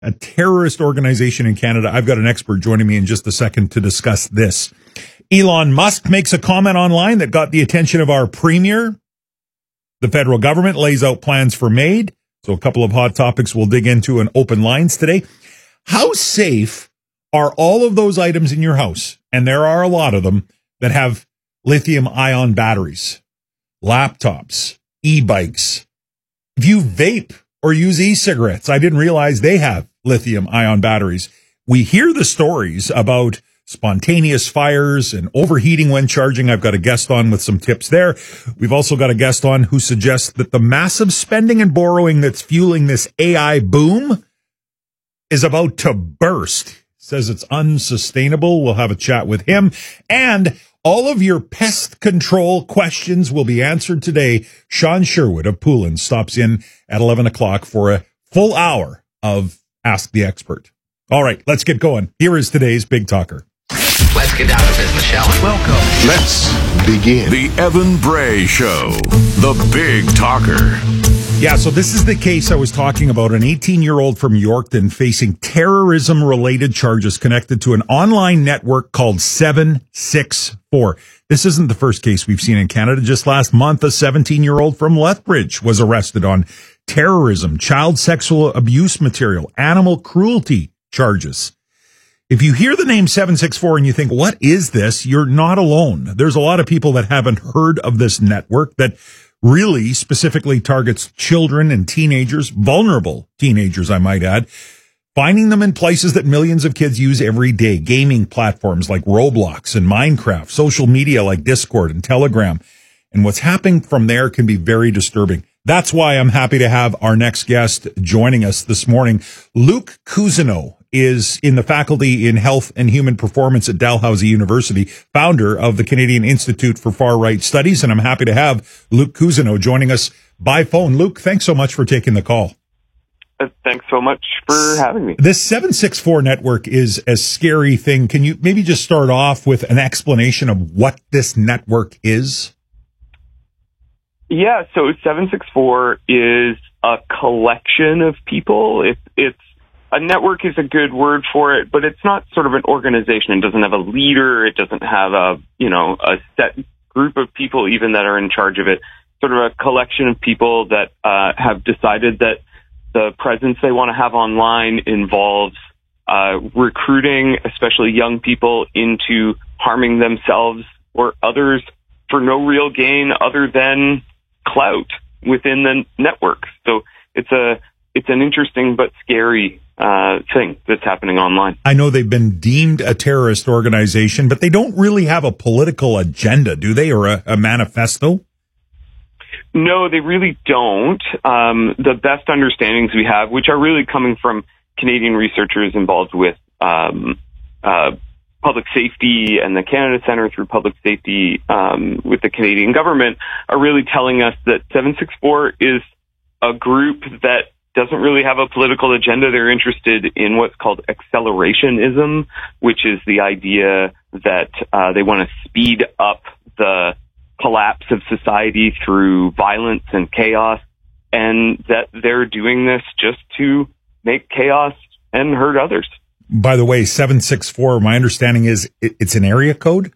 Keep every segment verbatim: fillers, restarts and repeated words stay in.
a terrorist organization in Canada. I've got an expert joining me in just a second to discuss this. Elon Musk makes a comment online that got the attention of our premier. The federal government lays out plans for MAID. So a couple of hot topics we'll dig into in open lines today. How safe are all of those items in your house? And there are a lot of them that have lithium ion batteries, laptops, e-bikes. If you vape or use e-cigarettes, I didn't realize they have lithium ion batteries. We hear the stories about spontaneous fires and overheating when charging. I've got a guest on with some tips there. We've also got a guest on who suggests that the massive spending and borrowing that's fueling this A I boom is about to burst. Says it's unsustainable. We'll have a chat with him. And all of your pest control questions will be answered today. Sean Sherwood of Poulin stops in at eleven o'clock for a full hour of Ask the Expert. All right, let's get going. Here is today's Big Talker. Let's get down to business, shall we? Welcome. Let's begin. The Evan Bray Show, the Big Talker. Yeah, so this is the case I was talking about, an eighteen-year-old from Yorkton facing terrorism-related charges connected to an online network called seven six four. This isn't the first case we've seen in Canada. Just last month, a seventeen-year-old from Lethbridge was arrested on terrorism, child sexual abuse material, animal cruelty charges. If you hear the name seven six four and you think, what is this? You're not alone. There's a lot of people that haven't heard of this network that really specifically targets children and teenagers, vulnerable teenagers, I might add, finding them in places that millions of kids use every day, gaming platforms like Roblox and Minecraft, social media like Discord and Telegram. And what's happening from there can be very disturbing. That's why I'm happy to have our next guest joining us this morning. Luke Cousineau is in the faculty in health and human performance at Dalhousie University, founder of the Canadian Institute for Far Right Studies. And I'm happy to have Luke Cousineau joining us by phone. Luke, thanks so much for taking the call. Uh, thanks so much for having me. This seven six four network is a scary thing. Can you maybe just start off with an explanation of what this network is? Yeah, so seven six four is a collection of people. It, it's a network is a good word for it, but it's not sort of an organization. It doesn't have a leader. It doesn't have a, you know, a set group of people even that are in charge of it. Sort of a collection of people that uh, have decided that the presence they want to have online involves uh, recruiting, especially young people, into harming themselves or others for no real gain other than clout within the network. So it's a it's an interesting but scary uh, thing that's happening online. I know they've been deemed a terrorist organization, but they don't really have a political agenda, do they, or a, a manifesto? No, they really don't. Um, the best understandings we have, which are really coming from Canadian researchers involved with um, uh, public safety and the Canada Centre through Public Safety um, with the Canadian government, are really telling us that seven six four is a group that doesn't really have a political agenda. They're interested in what's called accelerationism, which is the idea that uh, they want to speed up the collapse of society through violence and chaos, and that they're doing this just to make chaos and hurt others. By the way, seven six four, my understanding is it's an area code?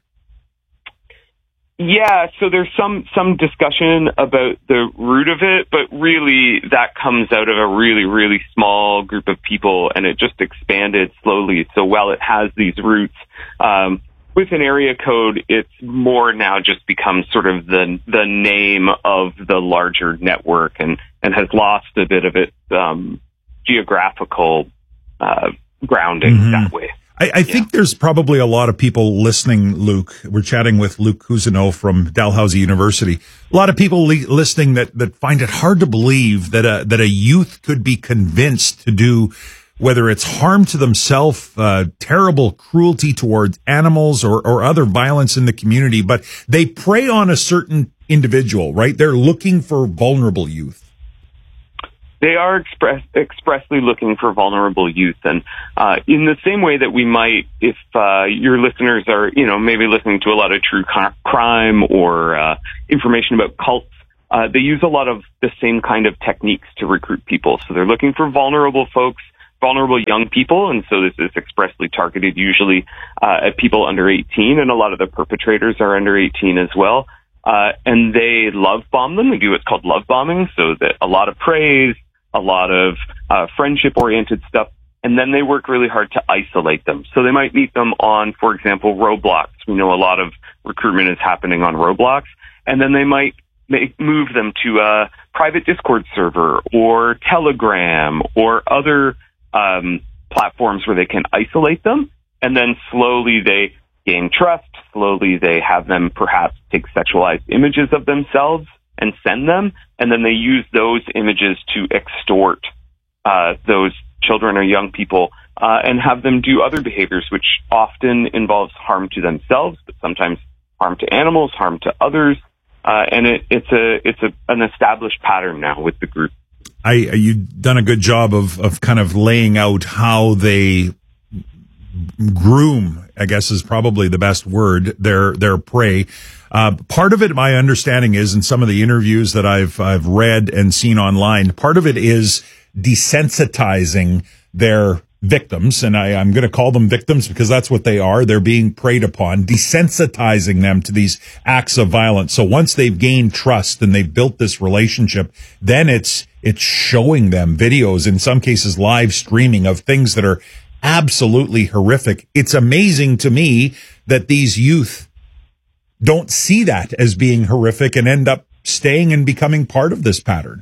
Yeah, so there's some, some discussion about the root of it, but really that comes out of a really, really small group of people, and it just expanded slowly. So while it has these roots, um, with an area code, it's more now just becomes sort of the the name of the larger network, and, and has lost a bit of its um, geographical uh, grounding mm-hmm. that way. I, I yeah. think there's probably a lot of people listening, Luke. We're chatting with Luke Cousineau from Dalhousie University. A lot of people li- listening that, that find it hard to believe that a, that a youth could be convinced to do, whether it's harm to themselves, uh, terrible cruelty towards animals, or, or other violence in the community, but they prey on a certain individual, right? They're looking for vulnerable youth. They are express, expressly looking for vulnerable youth, and uh, in the same way that we might, if uh, your listeners are, you know, maybe listening to a lot of true crime or uh, information about cults, uh, they use a lot of the same kind of techniques to recruit people. So they're looking for vulnerable folks, vulnerable young people, and so this is expressly targeted usually uh, at people under eighteen, and a lot of the perpetrators are under eighteen as well. Uh, and they love bomb them. They do what's called love bombing, so that a lot of praise, a lot of uh, friendship-oriented stuff, and then they work really hard to isolate them. So they might meet them on, for example, Roblox. We know a lot of recruitment is happening on Roblox, and then they might make, move them to a private Discord server or Telegram or other um, platforms where they can isolate them, and then slowly they gain trust. Slowly they have them perhaps take sexualized images of themselves and send them, and then they use those images to extort uh, those children or young people uh, and have them do other behaviors, which often involves harm to themselves, but sometimes harm to animals, harm to others. Uh, and it, it's a it's a, an established pattern now with the group. I you've done a good job of of kind of laying out how they groom, I guess is probably the best word, their their prey. Uh, part of it, my understanding is, in some of the interviews that I've I've read and seen online, part of it is desensitizing their victims, and I, I'm going to call them victims because that's what they are. They're being preyed upon, desensitizing them to these acts of violence. So once they've gained trust and they've built this relationship, then it's it's showing them videos, in some cases live streaming, of things that are absolutely horrific. It's amazing to me that these youth don't see that as being horrific and end up staying and becoming part of this pattern.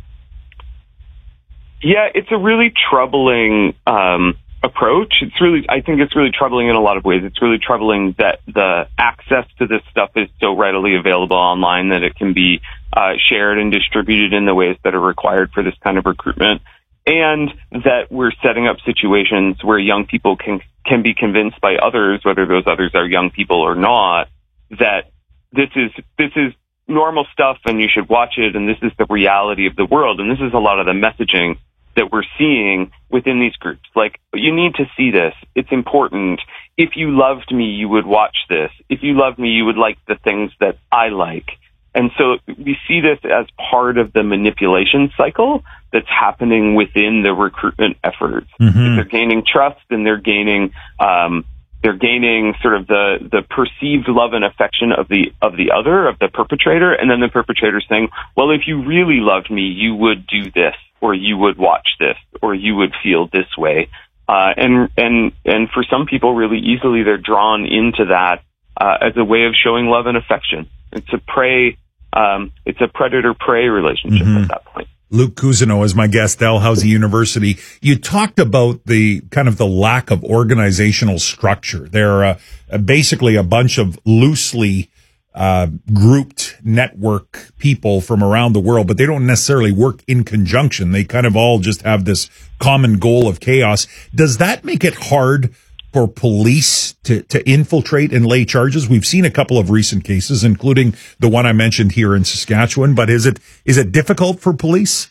Yeah, it's a really troubling um, approach. It's really, I think it's really troubling in a lot of ways. It's really troubling that the access to this stuff is so readily available online that it can be uh, shared and distributed in the ways that are required for this kind of recruitment. And that we're setting up situations where young people can can be convinced by others, whether those others are young people or not, that this is this is normal stuff and you should watch it, and this is the reality of the world. And this is a lot of the messaging that we're seeing within these groups. Like, you need to see this. It's important. If you loved me, you would watch this. If you loved me, you would like the things that I like. And so we see this as part of the manipulation cycle that's happening within the recruitment efforts. Mm-hmm. They're gaining trust, and they're gaining um, they're gaining sort of the the perceived love and affection of the of the other, of the perpetrator, and then the perpetrator saying, "Well, if you really loved me, you would do this, or you would watch this, or you would feel this way." Uh, and and and for some people, really easily, they're drawn into that uh, as a way of showing love and affection. It's a prey. Um, it's a predator-prey relationship mm-hmm. at that point. Luke Cousineau is my guest, Dalhousie University. You talked about the kind of the lack of organizational structure. They're uh, basically a bunch of loosely uh, grouped network people from around the world, but they don't necessarily work in conjunction. They kind of all just have this common goal of chaos. Does that make it hard for police to, to infiltrate and lay charges? We've seen a couple of recent cases, including the one I mentioned here in Saskatchewan, but is it is it difficult for police?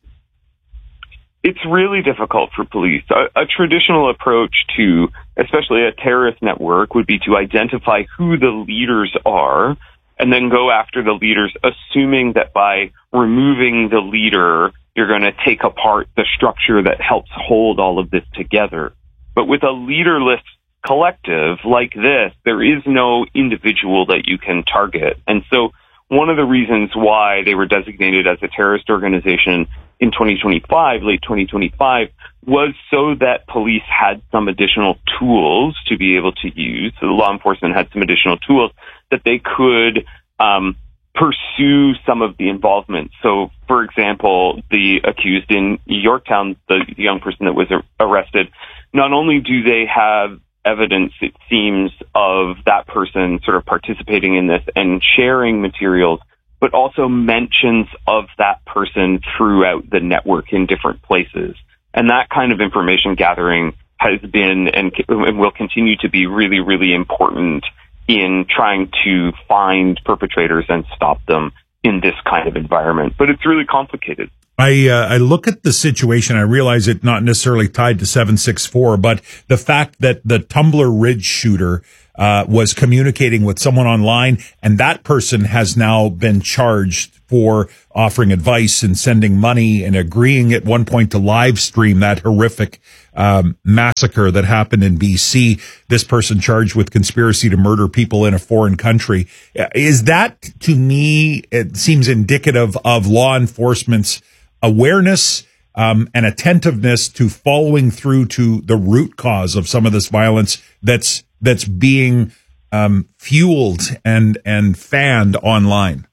It's really difficult for police. A, a traditional approach to, especially a terrorist network, would be to identify who the leaders are and then go after the leaders, assuming that by removing the leader, you're going to take apart the structure that helps hold all of this together. But with a leaderless collective like this, there is no individual that you can target. And so one of the reasons why they were designated as a terrorist organization in twenty twenty-five, late twenty twenty-five, was so that police had some additional tools to be able to use. So the law enforcement had some additional tools that they could um, pursue some of the involvement. So, for example, the accused in Yorktown, the young person that was arrested, not only do they have evidence, it seems, of that person sort of participating in this and sharing materials, but also mentions of that person throughout the network in different places. And that kind of information gathering has been and, and will continue to be really, really important in trying to find perpetrators and stop them in this kind of environment. But it's really complicated. I uh, I look at the situation. I realize it not necessarily tied to seven six four, but the fact that the Tumbler Ridge shooter uh, was communicating with someone online, and that person has now been charged for offering advice and sending money and agreeing at one point to live stream that horrific um, massacre that happened in B C. This person charged with conspiracy to murder people in a foreign country. Is that, to me, it seems indicative of law enforcement's awareness um, and attentiveness to following through to the root cause of some of this violence that's that's being um, fueled and and fanned online.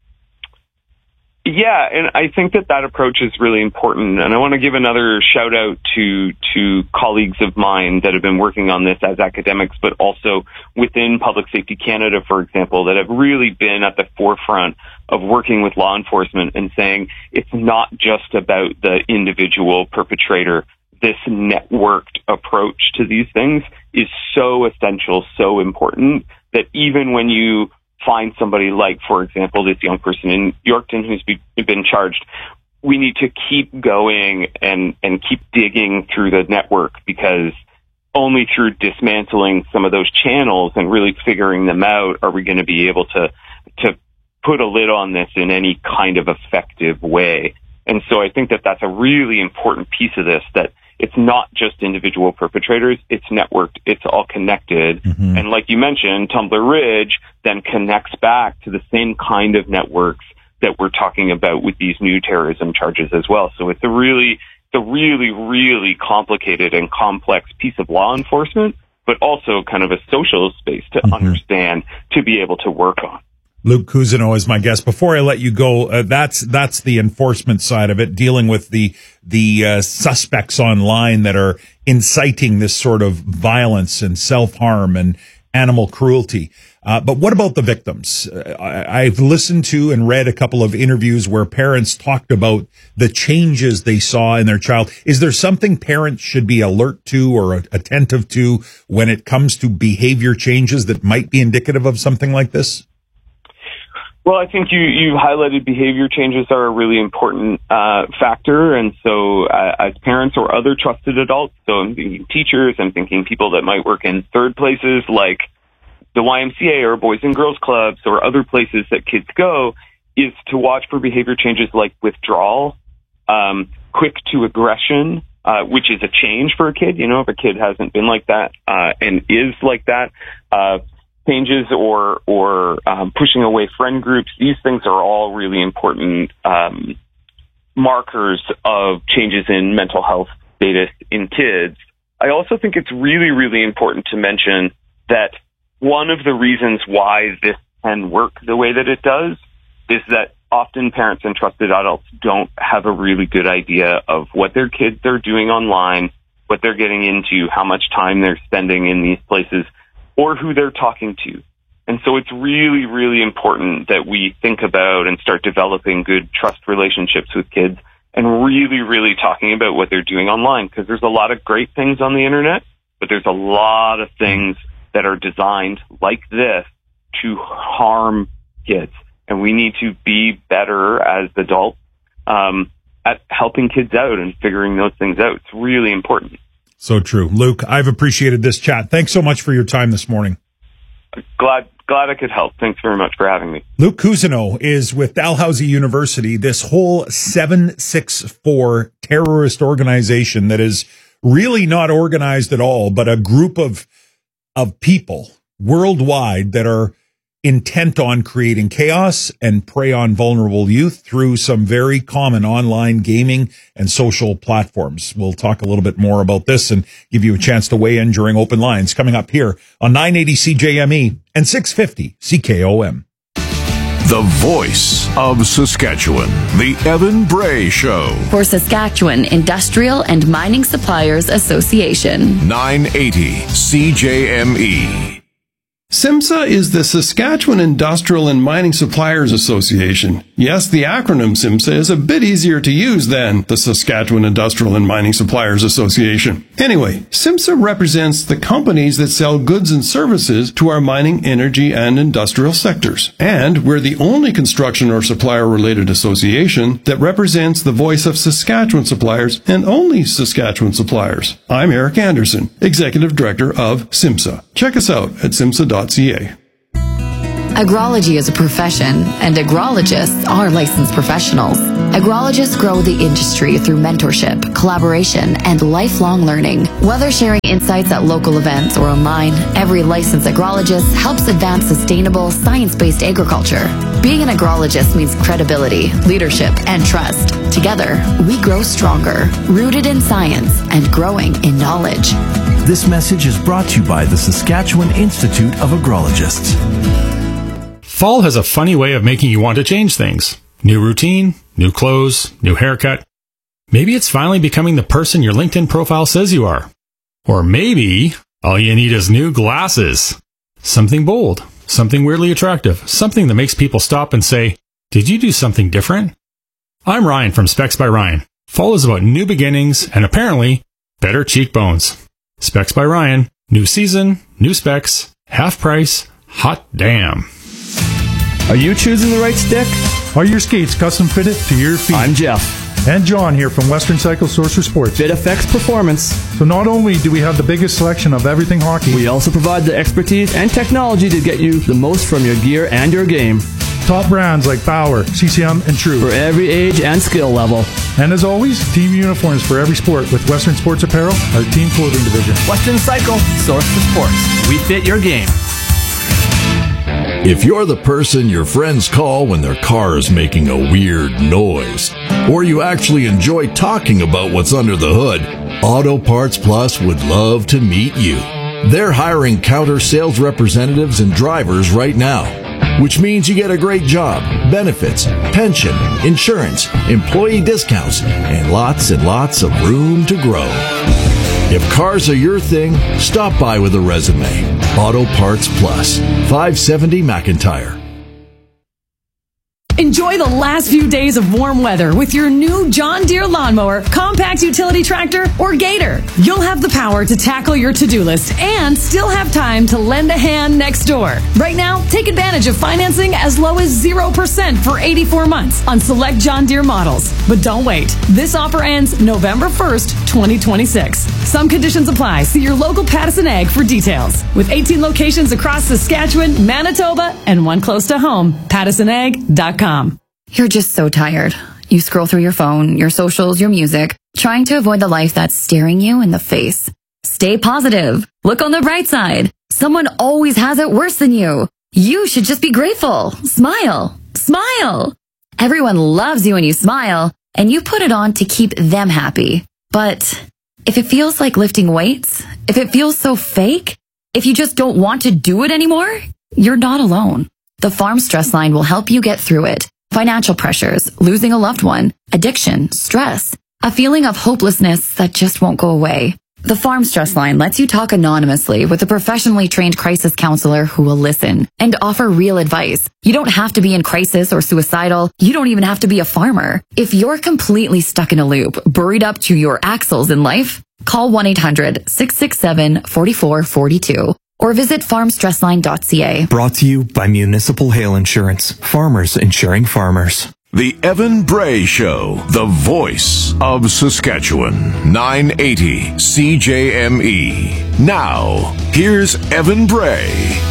Yeah, and I think that that approach is really important. And I want to give another shout out to to colleagues of mine that have been working on this as academics, but also within Public Safety Canada, for example, that have really been at the forefront of working with law enforcement and saying it's not just about the individual perpetrator. This networked approach to these things is so essential, so important, that even when you find somebody like, for example, this young person in Yorkton who's be, been charged, we need to keep going and, and keep digging through the network, because only through dismantling some of those channels and really figuring them out are we going to be able to to put a lid on this in any kind of effective way. And so I think that that's a really important piece of this, that it's not just individual perpetrators, it's networked, it's all connected. Mm-hmm. And like you mentioned, Tumbler Ridge then connects back to the same kind of networks that we're talking about with these new terrorism charges as well. So it's a really, it's a really, really complicated and complex piece of law enforcement, but also kind of a social space to mm-hmm. understand, to be able to work on. Luke Cousineau is my guest. Before I let you go, uh, that's that's the enforcement side of it, dealing with the the uh, suspects online that are inciting this sort of violence and self-harm and animal cruelty. Uh, but what about the victims? Uh, I, I've listened to and read a couple of interviews where parents talked about the changes they saw in their child. Is there something parents should be alert to or attentive to when it comes to behavior changes that might be indicative of something like this? Well, I think you, you highlighted behavior changes are a really important uh, factor. And so uh, as parents or other trusted adults, so I'm thinking teachers, I'm thinking people that might work in third places like the Y M C A or Boys and Girls Clubs or other places that kids go, is to watch for behavior changes like withdrawal, um, quick to aggression, uh, which is a change for a kid. You know, if a kid hasn't been like that uh, and is like that, uh, changes or or um, pushing away friend groups, these things are all really important um, markers of changes in mental health status in kids. I also think it's really, really important to mention that one of the reasons why this can work the way that it does is that often parents and trusted adults don't have a really good idea of what their kids are doing online, what they're getting into, how much time they're spending in these places, or who they're talking to. And so it's really, really important that we think about and start developing good trust relationships with kids and really, really talking about what they're doing online, because there's a lot of great things on the internet, but there's a lot of things that are designed like this to harm kids. And we need to be better as adults um, at helping kids out and figuring those things out. It's really important. So true. Luke, I've appreciated this chat. Thanks so much for your time this morning. Glad glad I could help. Thanks very much for having me. Luke Cousineau is with Dalhousie University, this whole seven six four terrorist organization that is really not organized at all, but a group of of people worldwide that are intent on creating chaos and prey on vulnerable youth through some very common online gaming and social platforms. We'll talk a little bit more about this and give you a chance to weigh in during open lines coming up here on nine eighty C J M E and six fifty C K O M. The voice of Saskatchewan, the Evan Bray Show. For Saskatchewan Industrial and Mining Suppliers Association. nine eighty C J M E. SIMSA is the Saskatchewan Industrial and Mining Suppliers Association. Yes, the acronym SIMSA is a bit easier to use than the Saskatchewan Industrial and Mining Suppliers Association. Anyway, SIMSA represents the companies that sell goods and services to our mining, energy, and industrial sectors. And we're the only construction or supplier-related association that represents the voice of Saskatchewan suppliers and only Saskatchewan suppliers. I'm Eric Anderson, Executive Director of SIMSA. Check us out at simsa dot c a. Agrology is a profession, and agrologists are licensed professionals. Agrologists grow the industry through mentorship, collaboration, and lifelong learning. Whether sharing insights at local events or online, every licensed agrologist helps advance sustainable, science-based agriculture. Being an agrologist means credibility, leadership, and trust. Together, we grow stronger, rooted in science and growing in knowledge. This message is brought to you by the Saskatchewan Institute of Agrologists. Fall has a funny way of making you want to change things. New routine, new clothes, new haircut. Maybe it's finally becoming the person your LinkedIn profile says you are. Or maybe all you need is new glasses. Something bold, something weirdly attractive, something that makes people stop and say, "Did you do something different?" I'm Ryan from Specs by Ryan. Fall is about new beginnings and apparently better cheekbones. Specs by Ryan, new season, new specs, half price, hot damn. Are you choosing the right stick? Are your skates custom fitted to your feet? I'm Jeff. And John here from Western Cycle Sorcerer Sports. Fit affects performance. So not only do we have the biggest selection of everything hockey, we also provide the expertise and technology to get you the most from your gear and your game. Top brands like Bauer, C C M, and True. For every age and skill level. And as always, team uniforms for every sport with Western Sports Apparel, our team clothing division. Western Cycle, source for sports. We fit your game. If you're the person your friends call when their car is making a weird noise, or you actually enjoy talking about what's under the hood, Auto Parts Plus would love to meet you. They're hiring counter sales representatives and drivers right now, which means you get a great job, benefits, pension, insurance, employee discounts, and lots and lots of room to grow. If cars are your thing, stop by with a resume. Auto Parts Plus, five seventy McIntyre. Enjoy the last few days of warm weather with your new John Deere lawnmower, compact utility tractor, or Gator. You'll have the power to tackle your to-do list and still have time to lend a hand next door. Right now, take advantage of financing as low as zero percent for eighty-four months on select John Deere models. But don't wait. This offer ends November first, twenty twenty-six. Some conditions apply. See your local Pattison Ag for details. With eighteen locations across Saskatchewan, Manitoba, and one close to home, pattison ag dot com. You're just so tired. You scroll through your phone, your socials, your music, trying to avoid the life that's staring you in the face. Stay positive. Look on the bright side. Someone always has it worse than you. You should just be grateful. Smile. Smile. Everyone loves you when you smile, and you put it on to keep them happy. But if it feels like lifting weights, if it feels so fake, if you just don't want to do it anymore, you're not alone. The Farm Stress Line will help you get through it. Financial pressures, losing a loved one, addiction, stress, a feeling of hopelessness that just won't go away. The Farm Stress Line lets you talk anonymously with a professionally trained crisis counselor who will listen and offer real advice. You don't have to be in crisis or suicidal. You don't even have to be a farmer. If you're completely stuck in a loop, buried up to your axles in life, call one eight hundred, six six seven, four four four two. Or visit farm stress line dot c a. Brought to you by Municipal Hail Insurance. Farmers insuring farmers. The Evan Bray Show, the voice of Saskatchewan. nine eighty C J M E. Now, here's Evan Bray.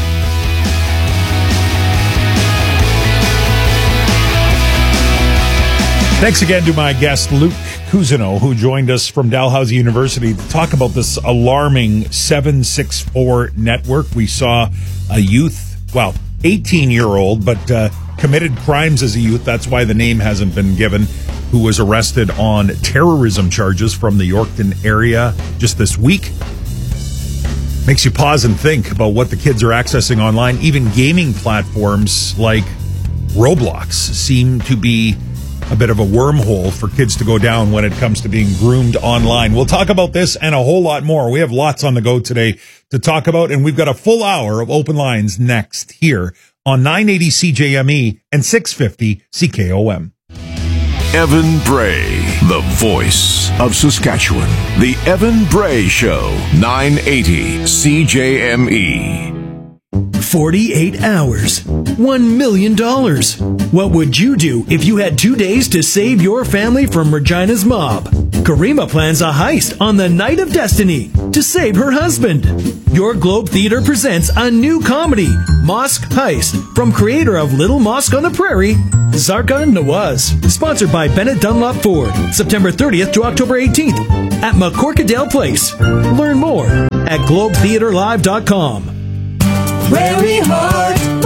Thanks again to my guest, Luke Cousineau, who joined us from Dalhousie University to talk about this alarming seven six four network. We saw a youth, well, eighteen-year-old, but uh, committed crimes as a youth. That's why the name hasn't been given, who was arrested on terrorism charges from the Yorkton area just this week. Makes you pause and think about what the kids are accessing online. Even gaming platforms like Roblox seem to be a bit of a wormhole for kids to go down when it comes to being groomed online. We'll talk about this and a whole lot more. We have lots on the go today to talk about, and we've got a full hour of open lines next here on nine eighty C J M E and six fifty C K O M. Evan Bray, the voice of Saskatchewan. The Evan Bray Show, nine eighty C J M E. forty-eight hours. one million dollars. What would you do if you had two days to save your family from Regina's mob? Karima plans a heist on the Night of Destiny to save her husband. Your Globe Theatre presents a new comedy, Mosque Heist, from creator of Little Mosque on the Prairie, Zarka Nawaz. Sponsored by Bennett Dunlop Ford. September thirtieth to October eighteenth at McCorkadale Place. Learn more at globe theatre live dot com. Prairie Heart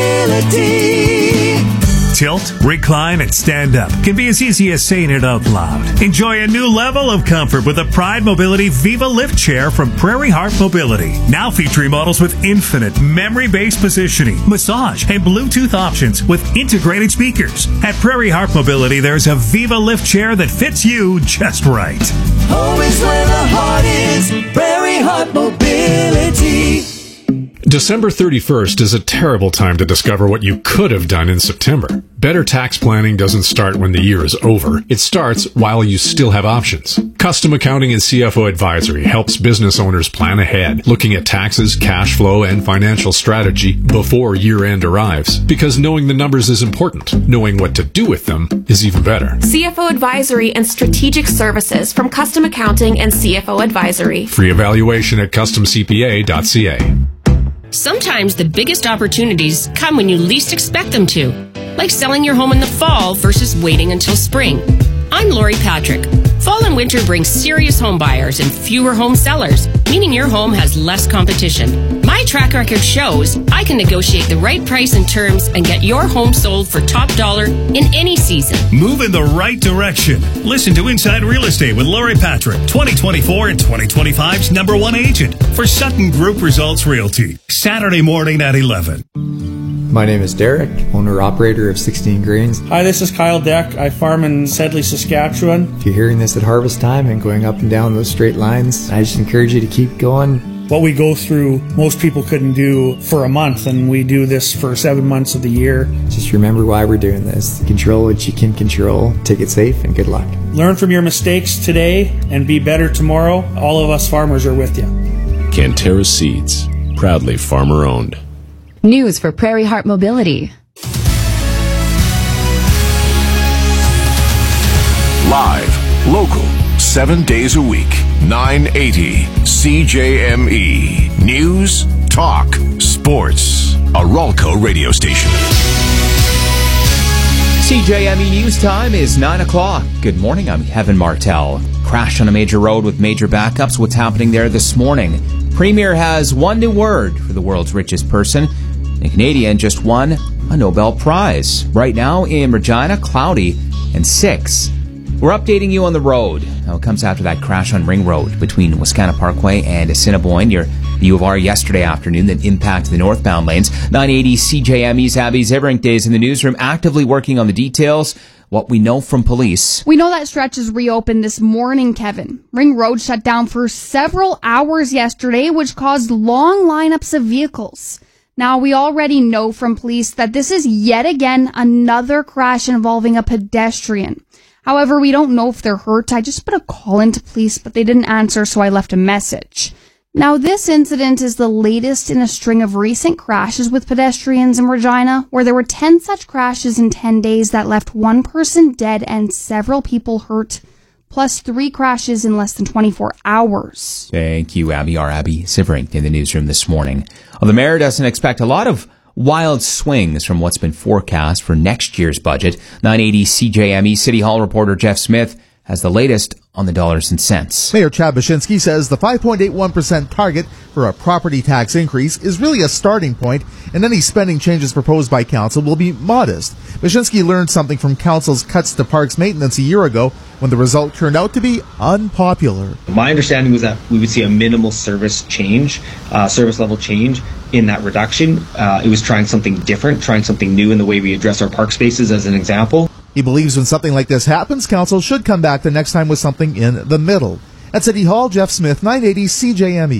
Mobility. Tilt, recline, and stand up can be as easy as saying it out loud. Enjoy a new level of comfort with a Pride Mobility Viva Lift Chair from Prairie Heart Mobility. Now featuring models with infinite memory-based positioning, massage, and Bluetooth options with integrated speakers. At Prairie Heart Mobility, there's a Viva Lift Chair that fits you just right. Home is where the heart is. Prairie Heart Mobility. December thirty-first is a terrible time to discover what you could have done in September. Better tax planning doesn't start when the year is over. It starts while you still have options. Custom Accounting and C F O Advisory helps business owners plan ahead, looking at taxes, cash flow, and financial strategy before year-end arrives. Because knowing the numbers is important. Knowing what to do with them is even better. C F O Advisory and Strategic Services from Custom Accounting and C F O Advisory. Free evaluation at custom c p a dot c a. Sometimes the biggest opportunities come when you least expect them to, like selling your home in the fall versus waiting until spring. I'm Lori Patrick. Fall and winter bring serious home buyers and fewer home sellers, meaning your home has less competition. My track record shows I can negotiate the right price and terms and get your home sold for top dollar in any season. Move in the right direction. Listen to Inside Real Estate with Lori Patrick, twenty twenty-four and twenty twenty-five's number one agent for Sutton Group Results Realty. Saturday morning at eleven. My name is Derek, owner-operator of sixteen Grains. Hi, this is Kyle Deck. I farm in Sedley, Saskatchewan. If you're hearing this at harvest time and going up and down those straight lines, I just encourage you to keep going. What we go through, most people couldn't do for a month, and we do this for seven months of the year. Just remember why we're doing this. Control what you can control. Take it safe, and good luck. Learn from your mistakes today and be better tomorrow. All of us farmers are with you. Canterra Seeds, proudly farmer-owned. News for Prairie Heart Mobility. Live, local, seven days a week, nine eighty C J M E. News, talk, sports. A Ralco radio station. C J M E News Time is nine o'clock. Good morning, I'm Kevin Martell. Crash on a major road with major backups. What's happening there this morning? Premier has one new word for the world's richest person. A Canadian just won a Nobel Prize. Right now in Regina, cloudy and six. We're updating you on the road. Now it comes after that crash on Ring Road between Wascana Parkway and Assiniboine near the U of R yesterday afternoon that impacted the northbound lanes. nine eighty C J M E's Abby Ziverink days in the newsroom, actively working on the details. What we know from police. We know that stretch is reopened this morning, Kevin. Ring Road shut down for several hours yesterday, which caused long lineups of vehicles. Now, we already know from police that this is yet again another crash involving a pedestrian. However, we don't know if they're hurt. I just put a call into police, but they didn't answer, so I left a message. Now, this incident is the latest in a string of recent crashes with pedestrians in Regina, where there were ten such crashes in ten days that left one person dead and several people hurt, plus three crashes in less than twenty-four hours. Thank you, Abby. Our Abby Ziverink in the newsroom this morning. Well, the mayor doesn't expect a lot of wild swings from what's been forecast for next year's budget. nine eighty C J M E City Hall reporter Jeff Smith has the latest on the dollars and cents. Mayor Chad Baczynski says the five point eight one percent target for a property tax increase is really a starting point, and any spending changes proposed by council will be modest. Baczynski learned something from council's cuts to parks maintenance a year ago when the result turned out to be unpopular. My understanding was that we would see a minimal service change, uh, service level change in that reduction. Uh, it was trying something different, trying something new in the way we address our park spaces as an example. He believes when something like this happens, council should come back the next time with something in the middle. At City Hall, Jeff Smith, nine eighty C J M E.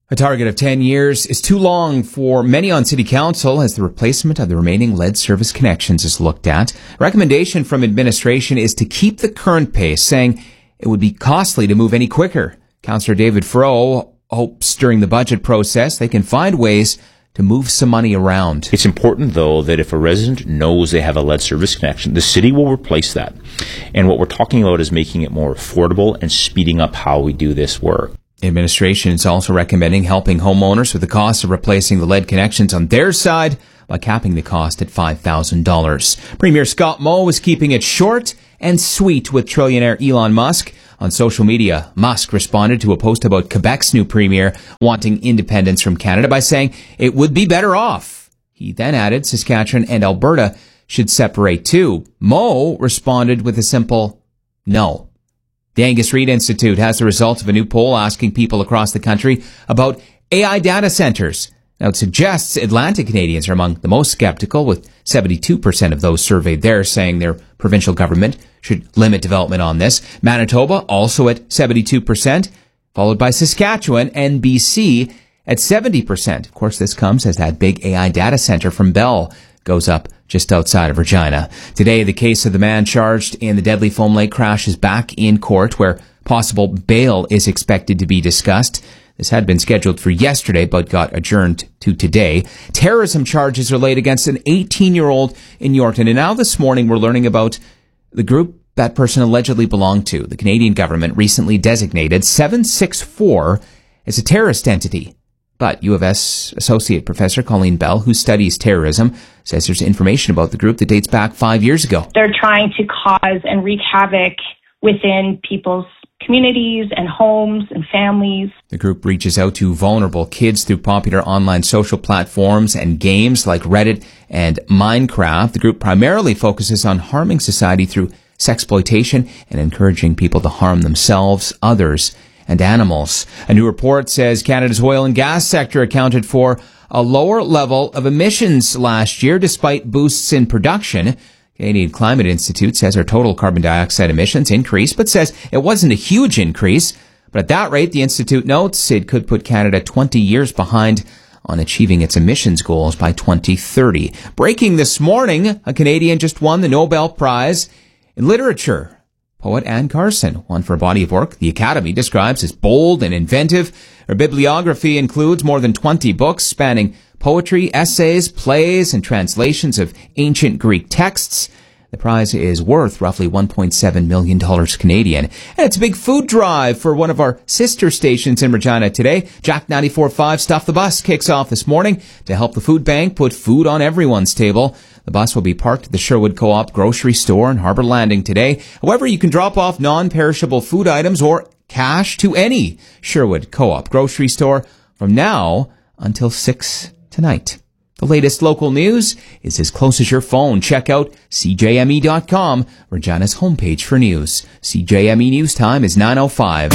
A target of ten years is too long for many on City Council as the replacement of the remaining lead service connections is looked at. A recommendation from administration is to keep the current pace, saying it would be costly to move any quicker. Councillor David Froh hopes during the budget process they can find ways to move some money around. It's important, though, that if a resident knows they have a lead service connection, the city will replace that. And what we're talking about is making it more affordable and speeding up how we do this work. Administration is also recommending helping homeowners with the cost of replacing the lead connections on their side by capping the cost at five thousand dollars. Premier Scott Moe was keeping it short and sweet with trillionaire Elon Musk. On social media, Musk responded to a post about Quebec's new premier wanting independence from Canada by saying it would be better off. He then added Saskatchewan and Alberta should separate too. Moe responded with a simple no. The Angus Reid Institute has the results of a new poll asking people across the country about A I data centers. Now, it suggests Atlantic Canadians are among the most skeptical, with seventy-two percent of those surveyed there saying their provincial government should limit development on this. Manitoba also at seventy-two percent, followed by Saskatchewan and B C at seventy percent. Of course, this comes as that big A I data center from Bell goes up just outside of Regina. Today, the case of the man charged in the deadly Foam Lake crash is back in court, where possible bail is expected to be discussed. This had been scheduled for yesterday, but got adjourned to today. Terrorism charges are laid against an eighteen-year-old in Yorkton. And now this morning, we're learning about the group that person allegedly belonged to. The Canadian government recently designated seven six four as a terrorist entity. But U of S Associate Professor Colleen Bell, who studies terrorism, says there's information about the group that dates back five years ago. They're trying to cause and wreak havoc within people's communities and homes and families. The group reaches out to vulnerable kids through popular online social platforms and games like Reddit and Minecraft. The group primarily focuses on harming society through sexploitation and encouraging people to harm themselves, others, and animals. A new report says Canada's oil and gas sector accounted for a lower level of emissions last year despite boosts in production. Canadian Climate Institute says our total carbon dioxide emissions increased, but says it wasn't a huge increase. But at that rate, the Institute notes it could put Canada twenty years behind on achieving its emissions goals by twenty thirty. Breaking this morning, a Canadian just won the Nobel Prize in Literature. Poet Anne Carson won for a body of work the Academy describes as bold and inventive. Her bibliography includes more than twenty books spanning poetry, essays, plays, and translations of ancient Greek texts. The prize is worth roughly one point seven million dollars Canadian. And it's a big food drive for one of our sister stations in Regina today. Jack ninety-four point five Stuff the Bus kicks off this morning to help the food bank put food on everyone's table. The bus will be parked at the Sherwood Co-op grocery store in Harbour Landing today. However, you can drop off non-perishable food items or cash to any Sherwood Co-op grocery store from now until six tonight. The latest local news is as close as your phone. Check out C J M E dot com, Regina's homepage for news. C J M E News Time is nine oh five.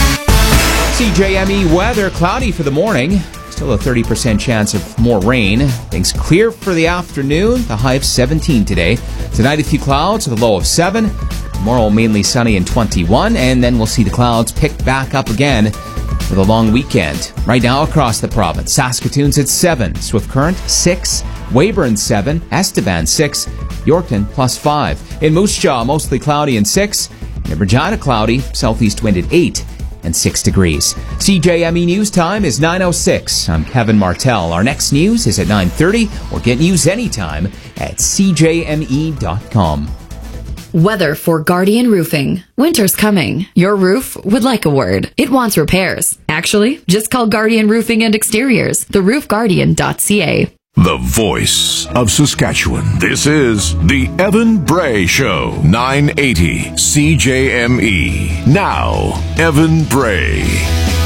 C J M E weather, cloudy for the morning. Still a thirty percent chance of more rain. Things clear for the afternoon. The high of seventeen today. Tonight, a few clouds with a low of seven. Tomorrow, mainly sunny and twenty-one. And then we'll see the clouds pick back up again for the long weekend. Right now across the province, Saskatoon's at seven, Swift Current six, Weyburn seven, Estevan six, Yorkton plus five. In Moose Jaw, mostly cloudy and six. In Regina, cloudy, southeast wind at eight and six degrees. C J M E News Time is nine oh six. I'm Kevin Martell. Our next news is at nine thirty, or get news anytime at C J M E dot com. Weather for Guardian Roofing. Winter's coming. Your roof would like a word. It wants repairs. Actually, just call Guardian Roofing and Exteriors, the roof guardian dot c a. The voice of Saskatchewan. This is the Evan Bray Show. nine eighty C J M E. Now, Evan Bray.